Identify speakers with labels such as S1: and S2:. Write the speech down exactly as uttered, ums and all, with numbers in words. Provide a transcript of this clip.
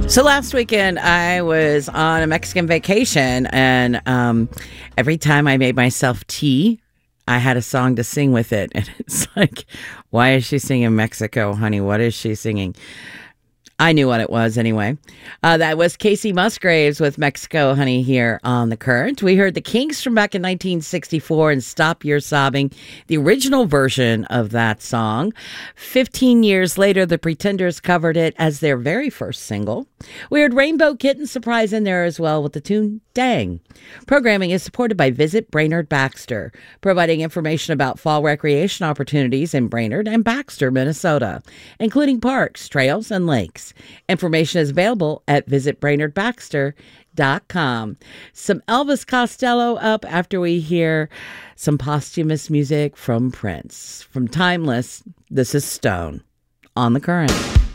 S1: So last weekend I was on a Mexican vacation, and um, every time I made myself tea, I had a song to sing with it. And it's like, why is she singing Mexico, honey? What is she singing? I knew what it was anyway. Uh, that was Casey Musgraves with Mexico, Honey, here on The Current. We heard the Kinks from back in nineteen sixty-four and Stop Your Sobbing, the original version of that song. Fifteen years later, the Pretenders covered it as their very first single. We heard Rainbow Kitten surprise in there as well with the tune Dang. Programming is supported by Visit Brainerd Baxter, providing information about fall recreation opportunities in Brainerd and Baxter, Minnesota, including parks, trails, and lakes. Information is available at visit brainerd baxter dot com. Some Elvis Costello up after we hear some posthumous music from Prince. From Timeless, this is Stone on The Current.